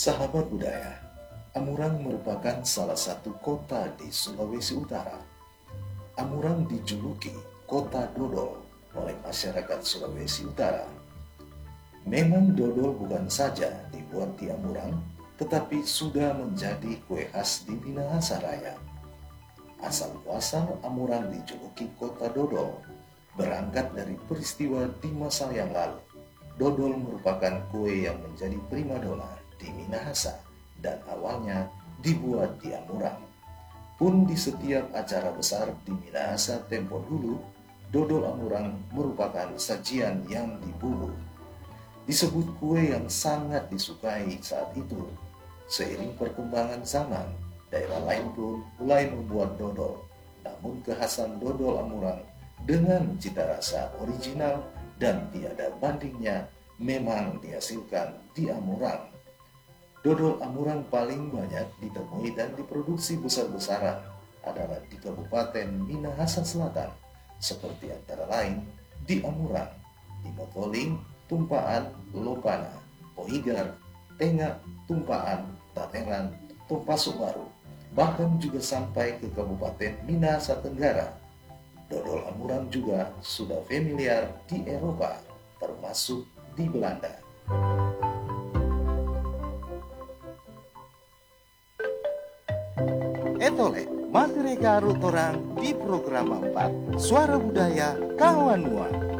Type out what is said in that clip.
Sahabat budaya, Amurang merupakan salah satu kota di Sulawesi Utara. Amurang dijuluki kota dodol oleh masyarakat Sulawesi Utara. Memang dodol bukan saja dibuat di Amurang, tetapi sudah menjadi kue khas di Minahasa Raya. Asal-muasal Amurang dijuluki kota dodol berangkat dari peristiwa di masa yang lalu. Dodol merupakan kue yang menjadi primadona di Minahasa dan awalnya dibuat di Amurang. Pun di setiap acara besar di Minahasa tempo dulu, dodol Amurang merupakan sajian yang diburu. Disebut kue yang sangat disukai saat itu. Seiring perkembangan zaman, daerah lain pun mulai membuat dodol. Namun kekhasan dodol Amurang dengan cita rasa original dan tiada bandingnya memang dihasilkan di Amurang. Dodol Amurang paling banyak ditemui dan diproduksi besar-besaran adalah di Kabupaten Minahasa Selatan, seperti antara lain di Amurang, di Motoling, Tumpaan, Lopana, Pohigar, Tengah, Tumpaan, Tangerang, Tompasu Baru, bahkan juga sampai ke Kabupaten Minahasa Tenggara. Dodol Amurang juga sudah familiar di Eropa, termasuk di Belanda. Etole, masih reka orang di program 4 Suara Budaya Kawan Mua.